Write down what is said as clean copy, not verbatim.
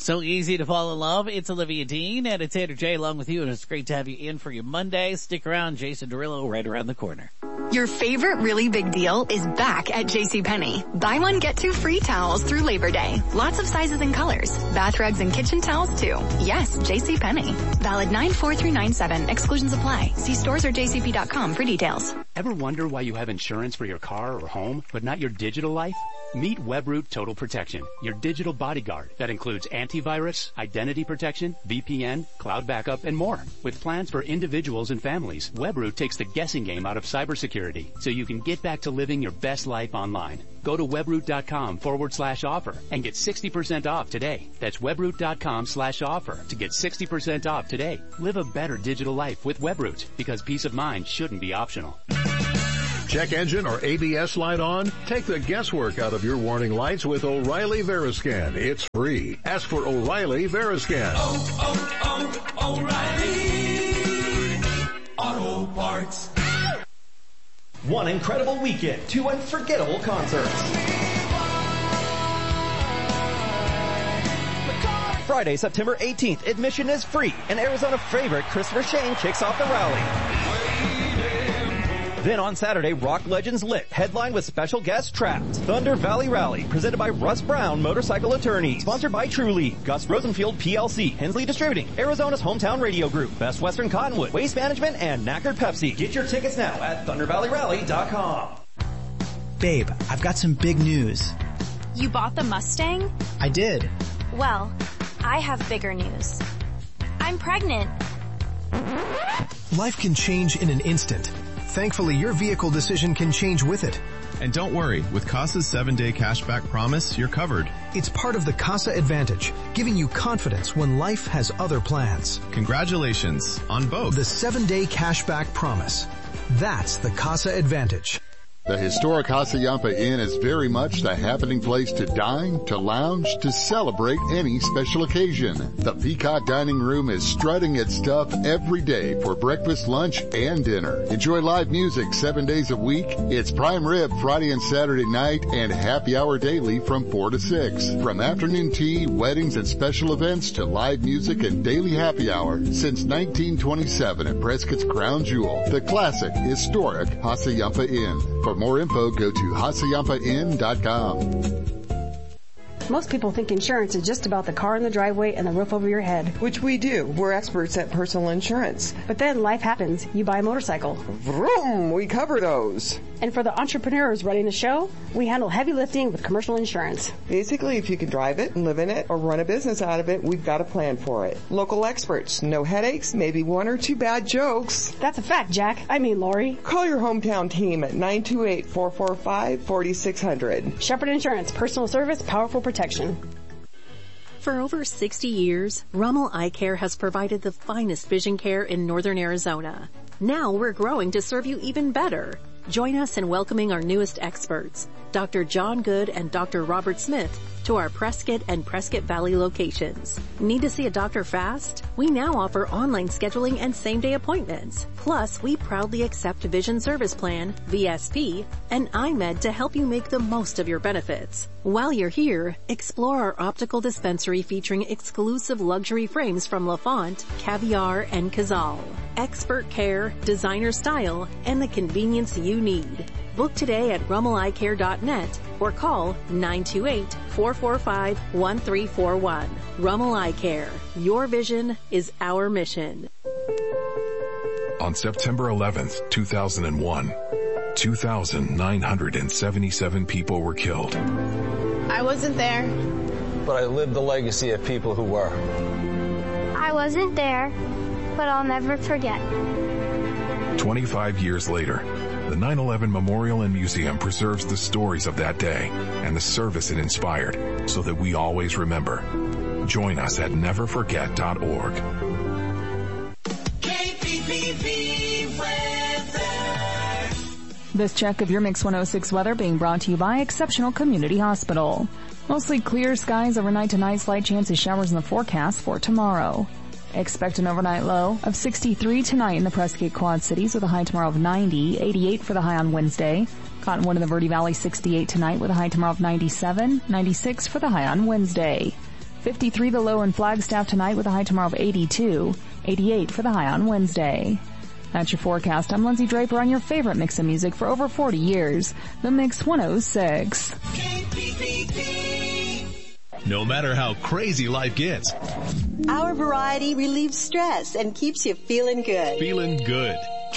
So easy to fall in love. It's Olivia Dean and it's Andrew J along with you, and it's great to have you in for your Monday. Stick around. Jason Derulo right around the corner. Your favorite really big deal is back at JCPenney. Buy one, get two free towels through Labor Day. Lots of sizes and colors. Bath rugs and kitchen towels too. Yes, JCPenney. Valid 9/4/3/97. Exclusions apply. See stores or jcp.com for details. Ever wonder why you have insurance for your car or home, but not your digital life? Meet Webroot Total Protection, your digital bodyguard that includes antivirus, identity protection, VPN, cloud backup, and more. With plans for individuals and families, Webroot takes the guessing game out of cybersecurity so you can get back to living your best life online. Go to webroot.com/offer and get 60% off today. That's webroot.com/offer to get 60% off today. Live a better digital life with Webroot, because peace of mind shouldn't be optional. Check engine or ABS light on? Take the guesswork out of your warning lights with O'Reilly Veriscan. It's free. Ask for O'Reilly Veriscan. O'Reilly Auto Parts. One incredible weekend, two unforgettable concerts. Friday, September 18th, admission is free, and Arizona favorite Christopher Shane kicks off the rally. Then on Saturday, Rock Legends Lit, headline with special guest Trapped. Thunder Valley Rally, presented by Russ Brown Motorcycle Attorneys. Sponsored by Truly, Gus Rosenfield PLC, Hensley Distributing, Arizona's hometown radio group, Best Western Cottonwood, Waste Management, and Knackered Pepsi. Get your tickets now at ThunderValleyRally.com. Babe, I've got some big news. You bought the Mustang? I did. Well, I have bigger news. I'm pregnant. Life can change in an instant. Thankfully, your vehicle decision can change with it. And don't worry, with CASA's 7-day cashback promise, you're covered. It's part of the CASA Advantage, giving you confidence when life has other plans. Congratulations on both. The 7-day cashback promise. That's the CASA Advantage. The historic Hassayampa Inn is very much the happening place to dine, to lounge, to celebrate any special occasion. The Peacock Dining Room is strutting its stuff every day for breakfast, lunch, and dinner. Enjoy live music 7 days a week. It's prime rib Friday and Saturday night, and happy hour daily from 4 to 6. From afternoon tea, weddings, and special events to live music and daily happy hour since 1927 at Prescott's Crown Jewel, the classic, historic Hassayampa Inn. For more info, go to HassayampaInn.com. Most people think insurance is just about the car in the driveway and the roof over your head. Which we do. We're experts at personal insurance. But then life happens. You buy a motorcycle. Vroom! We cover those. And for the entrepreneurs running the show, we handle heavy lifting with commercial insurance. Basically, if you can drive it and live in it or run a business out of it, we've got a plan for it. Local experts. No headaches, maybe one or two bad jokes. That's a fact, Jack. I mean, Lori. Call your hometown team at 928-445-4600. Shepherd Insurance. Personal service, powerful protection. For over 60 years, Rummel Eye Care has provided the finest vision care in northern Arizona. Now we're growing to serve you even better. Join us in welcoming our newest experts, Dr. John Good and Dr. Robert Smith, to our Prescott and Prescott Valley locations. Need to see a doctor fast? We now offer online scheduling and same-day appointments. Plus, we proudly accept Vision Service Plan, VSP, and iMed to help you make the most of your benefits. While you're here, explore our optical dispensary featuring exclusive luxury frames from LaFont, Caviar, and Cazal. Expert care, designer style, and the convenience you need. Book today at rummeleyecare.net or call 928-445-1341. Rummel Eye Care. Your vision is our mission. On September 11th, 2001, 2,977 people were killed. I wasn't there, but I lived the legacy of people who were. I wasn't there, but I'll never forget. 25 years later, the 9/11 Memorial and Museum preserves the stories of that day and the service it inspired so that we always remember. Join us at neverforget.org. KPPV weather. This check of your Mix 106 weather being brought to you by Exceptional Community Hospital. Mostly clear skies overnight tonight, slight chance of showers in the forecast for tomorrow. Expect an overnight low of 63 tonight in the Prescott Quad Cities with a high tomorrow of 90, 88 for the high on Wednesday. Cottonwood in the Verde Valley 68 tonight with a high tomorrow of 97, 96 for the high on Wednesday. 53 the low in Flagstaff tonight with a high tomorrow of 82. 88 for the high on Wednesday. That's your forecast. I'm Lindsay Draper on your favorite mix of music for over 40 years. The Mix 106. No matter how crazy life gets, our variety relieves stress and keeps you feeling good. Feeling good.